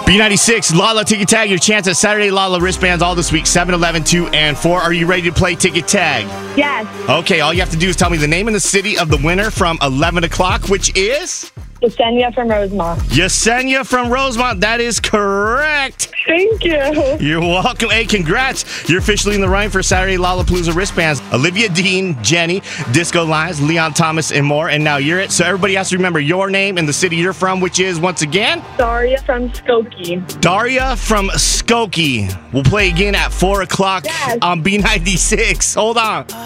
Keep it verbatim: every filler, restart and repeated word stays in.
B ninety-six, Lala Ticket Tag, your chance at Saturday Lala wristbands all this week, seven, eleven, two, and four. Are you ready to play Ticket Tag? Yes. Okay, all you have to do is tell me the name and the city of the winner from eleven o'clock, which is? Yesenia from Rosemont. Yesenia from Rosemont. That is correct. Thank you. You're welcome. Hey, congrats. You're officially in the running for Saturday Lollapalooza wristbands. Olivia Dean, Jenny, Disco Lions, Leon Thomas, and more. And now you're it. So everybody has to remember your name and the city you're from, which is, once again, Daria from Skokie. Daria from Skokie. We'll play again at four o'clock Yes. on B ninety-six. Hold on.